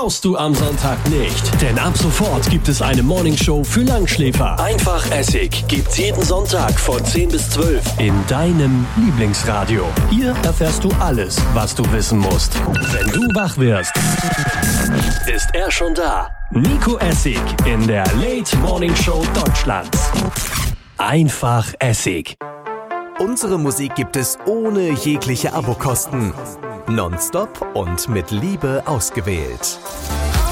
brauchst du am Sonntag nicht. Denn ab sofort gibt es eine Morningshow für Langschläfer. Einfach Essig gibt's jeden Sonntag von 10 bis 12 in deinem Lieblingsradio. Hier erfährst du alles, was du wissen musst. Wenn du wach wirst, ist er schon da. Nico Essig in der Late Morning Show Deutschlands. Einfach Essig. Unsere Musik gibt es ohne jegliche Abokosten. Nonstop und mit Liebe ausgewählt.